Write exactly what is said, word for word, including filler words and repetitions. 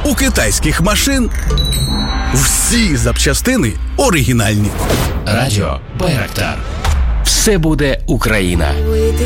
У китайських машин всі запчастини оригінальні. Радіо Байрактар. Все буде Україна.